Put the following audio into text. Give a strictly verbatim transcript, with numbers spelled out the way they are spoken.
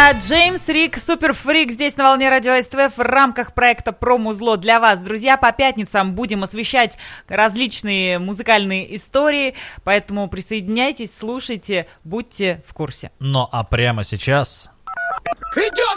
Да, Джеймс Рик, Суперфрик, здесь на волне радио СТВ в рамках проекта «Промузло» для вас. Друзья, по пятницам будем освещать различные музыкальные истории, поэтому присоединяйтесь, слушайте, будьте в курсе. Ну а прямо сейчас... Идет